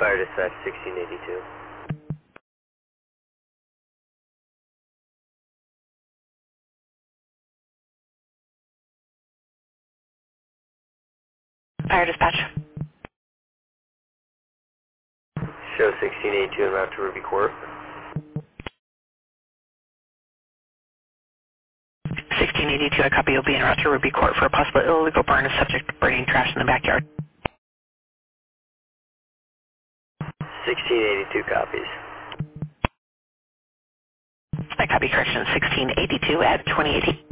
Fire dispatch 1682. Fire dispatch. Show 1682 en route to Ruby Court. 1682, I copy. You'll be en route to Ruby Court for a possible illegal burn of subject burning trash in the backyard. 1682 copies. I copy. Correction 1682 at 2018.